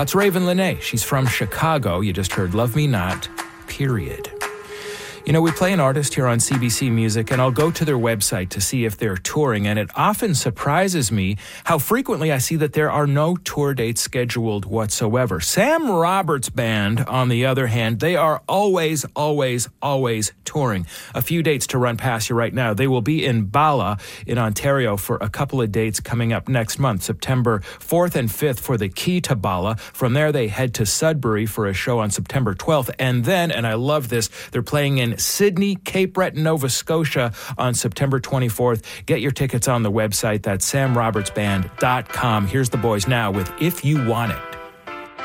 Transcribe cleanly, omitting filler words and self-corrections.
That's Raven Lene. She's from Chicago. You just heard Love Me Not, period. You know, we play an artist here on CBC Music, and I'll go to their website to see if they're touring, and it often surprises me how frequently I see that there are no tour dates scheduled whatsoever. Sam Roberts Band, on the other hand, they are always touring. A few dates to run past you right now. They will be in Bala in Ontario for a couple of dates coming up next month, September 4th and 5th for the Key to Bala. From there, they head to Sudbury for a show on September 12th, and then, and I love this, they're playing in Sydney, Cape Breton, Nova Scotia on September 24th. Get your tickets on the website. That's samrobertsband.com. Here's the boys now with If You Want It.